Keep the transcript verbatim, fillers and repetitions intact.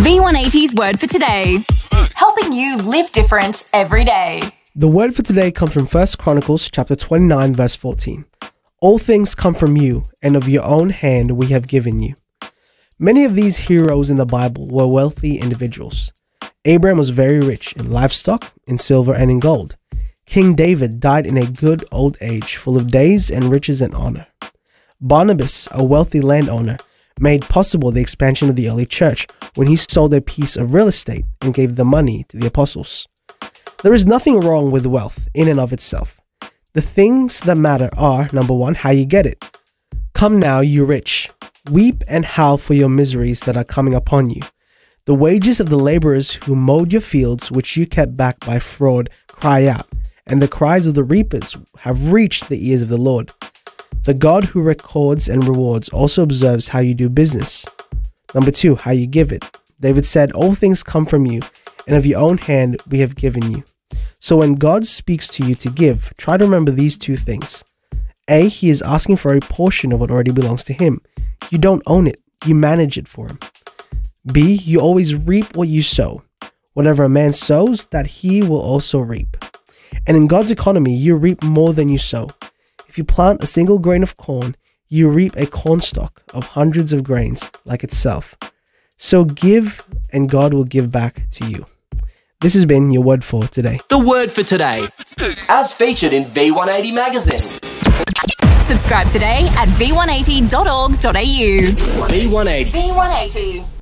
V one eighty's word for today. Helping you live different every day. The word for today comes from First Chronicles chapter twenty-nine verse fourteen. All things come from you, and of your own hand we have given you. Many of these heroes in the Bible were wealthy individuals. Abraham was very rich in livestock, in silver, and in gold. King David died in a good old age, full of days and riches and honor. Barnabas, a wealthy landowner, made possible the expansion of the early church when he sold a piece of real estate and gave the money to the apostles. There is nothing wrong with wealth in and of itself. The things that matter are, number one, how you get it. Come now, you rich, weep and howl for your miseries that are coming upon you. The wages of the laborers who mowed your fields, which you kept back by fraud, cry out, and the cries of the reapers have reached the ears of the Lord. The God who records and rewards also observes how you do business. Number two, how you give it. David said, all things come from you, and of your own hand we have given you. So when God speaks to you to give, try to remember these two things. A, he is asking for a portion of what already belongs to him. You don't own it, you manage it for him. B, you always reap what you sow. Whatever a man sows, that he will also reap. And in God's economy, you reap more than you sow. If you plant a single grain of corn, you reap a cornstalk of hundreds of grains like itself. So give, and God will give back to you. This has been your word for today. The word for today, as featured in V one eighty magazine. Subscribe today at v one eighty dot org dot a u. V one eighty. V one eighty.